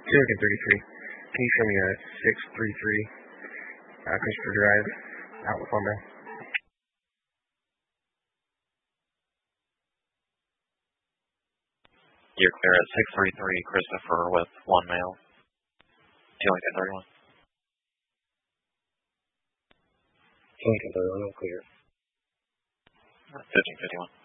Lincoln 33. Can you show me a 633 Christopher Drive, Outlet Farmville? You're clear at 633 Christopher with 1 male. Lincoln 31. Lincoln 31, I'm clear. 1551.